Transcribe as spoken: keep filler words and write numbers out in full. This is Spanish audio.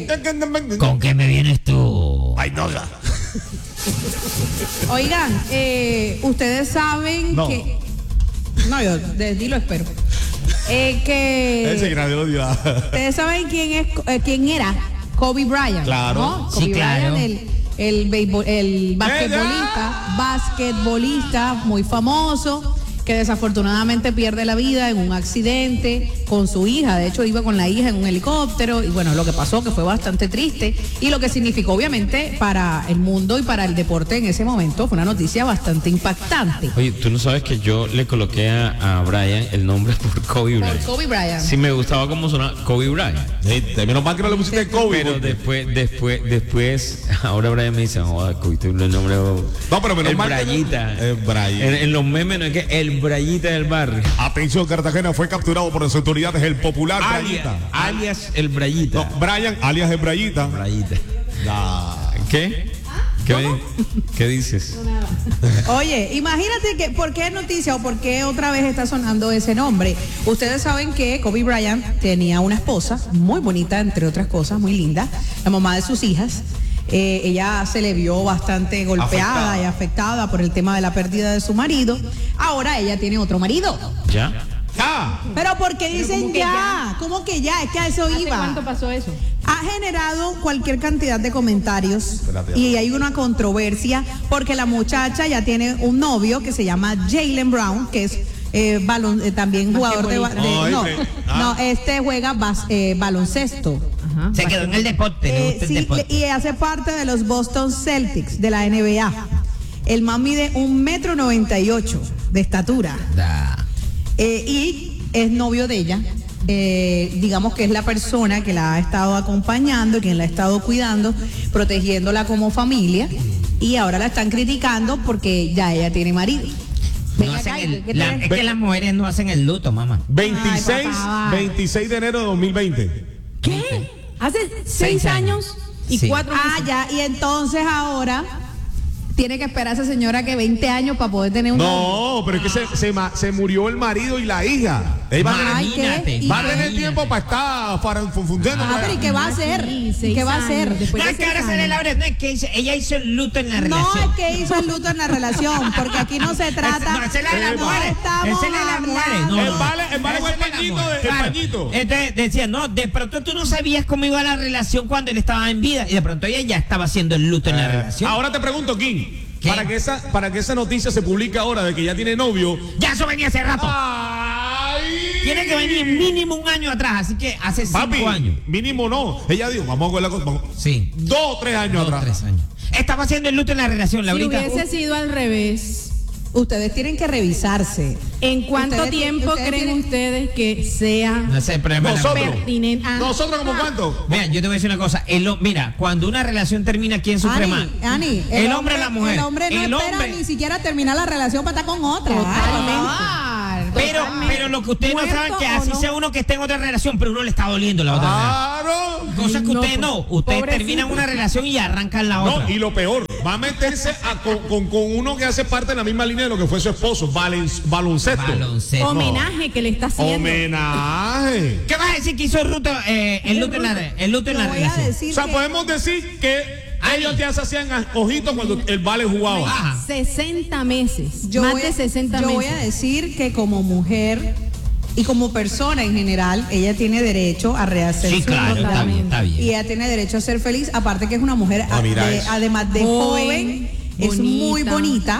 ¿Con qué me vienes tú? Ay, no. Oigan, eh, ustedes saben No. que... No, yo de ti lo espero. Eh, que... Ese gran odio. Ustedes saben quién es, eh, quién era Kobe Bryant. Claro. ¿no? Sí, Kobe claro. Bryant, el, el, beisbol- el basquetbolista, basquetbolista muy famoso, que desafortunadamente pierde la vida en un accidente con su hija. De hecho, iba con la hija en un helicóptero y bueno, lo que pasó que fue bastante triste y lo que significó obviamente para el mundo y para el deporte en ese momento fue una noticia bastante impactante. Oye, tú no sabes que yo le coloqué a, a Brian el nombre por Kobe Por Bryant. Kobe Bryant. Sí, me gustaba cómo sonaba Kobe Bryant. Hey, menos mal que no le pusiste Kobe. Pero porque- después, después, después, ahora Brian me dice, joder, Kobe, tú el nombre. No, pero menos el mal que no- Brayita. El Brayita. En, en los memes no es que el Brayita del barrio. Atención, Cartagena fue capturado por las autoridades el popular Alias, Brayita. alias el Brayita. No, Brian, alias el Brayita. Brayita. Nah. ¿Qué? ¿Qué, me- ¿Qué dices? Oye, imagínate que por qué noticia o por qué otra vez está sonando ese nombre. Ustedes saben que Kobe Bryant tenía una esposa muy bonita, entre otras cosas, muy linda, la mamá de sus hijas. Eh, ella se le vio bastante golpeada Afectada. y afectada por el tema de la pérdida de su marido. Ahora ella tiene otro marido. ¿Ya? ¡Ah! Pero ¿por qué dicen ¿cómo que ya? ¿Cómo que ya? Es que a eso ¿Hace iba. cuánto pasó eso? Ha generado cualquier cantidad de comentarios Espérate, y hay una controversia porque la muchacha ya tiene un novio que se llama Jaylen Brown, que es eh, balon- eh, también jugador de, ba- de- No, no, este, ah. no, este juega bas- eh, baloncesto. Ajá. Se quedó en el deporte, le Eh, gusta el sí, deporte. y hace parte de los Boston Celtics de la N B A. El man mide un metro noventa y ocho de estatura. Da. Eh, y es novio de ella. Eh, digamos que es la persona que la ha estado acompañando, quien la ha estado cuidando, protegiéndola como familia. Y ahora la están criticando porque ya ella tiene marido. Ven No acá, hacen ¿qué el, te- la- es que las mujeres no hacen el luto, mamá. veintiséis, Ay, papá. veintiséis de enero de dos mil veinte. ¿Qué? Hace seis, Seis años, años. y Sí. cuatro Ah, meses. ya, y entonces ahora tiene que esperar a esa señora que veinte años para poder tener un novio. No, pero es que se, se, ma- se murió el marido y la hija. Ella va a tener, Ay, ¿qué? Imagínate. ¿Y va a qué? tener tiempo para estar para, funcionando. Ah, pero ¿y qué va a hacer? Sí, seis ¿Qué va a años, hacer? después No, de es que seis ahora se le años. la no es que hizo- ella hizo el luto en la No, relación. es que hizo el luto en la relación, porque aquí no se trata. No, esa es la de las no mujeres. estamos Esa es la de las mujeres. No, El no. vale, el vale fue el Esa es la de las pañito, mujeres. de- el Claro. pañito. Entonces decía, no, de pronto tú no sabías cómo iba la relación cuando él estaba en vida. Y de pronto ella ya estaba haciendo el luto en la relación. Ahora te pregunto, Kim, ¿Qué? para que esa para que esa noticia se publique ahora de que ya tiene novio. Ya eso venía hace rato. Ay. Tiene que venir mínimo un año atrás, así que hace cinco Papi, años. mínimo no. Ella dijo, vamos a ver la cosa. vamos- Sí. Dos o tres años Dos, atrás. tres años. Estaba haciendo el luto en la relación, Si Laurita. hubiese sido al revés, Ustedes tienen que revisarse. ¿en cuánto Ustedes- tiempo ustedes creen tienen- ustedes que sea No sé, pero Nosotros. pertinente? Ah, Nosotros como cuánto. Mira, yo te voy a decir una cosa. El, ho- mira, cuando una relación termina, ¿quién sufre más? Ani, Ani, el, hombre o la mujer. El hombre no El espera hombre- ni siquiera terminar la relación para estar con otra. Totalmente. Pero, Totalmente. pero lo que ustedes no Muerto saben que o así no. sea uno que esté en otra relación, pero uno le está doliendo la otra Claro. relación. Cosas que No, ustedes pues, no. Ustedes pobrecito. terminan una relación y arrancan la otra. No, y lo peor, va a meterse a- con, con- con uno que hace parte de la misma línea de lo que fue su esposo, valen- baloncesto. Baloncesto. Homenaje que le está haciendo. Homenaje. ¿Qué vas a decir que hizo el luto, eh, el luto en la, el luto en Lo la voy a relación? decir O sea, que podemos decir que Ay. ellos ya se hacían ojitos cuando el vale jugaba. Ajá. sesenta meses. yo más voy, de sesenta yo meses. voy a decir que como mujer y como persona en general, ella tiene derecho a rehacer Sí, su claro, vida. está bien, está Y bien. ella tiene derecho a ser feliz, aparte que es una mujer, Ah, mira de- eso. además de Joven, joven, es bonita. muy bonita.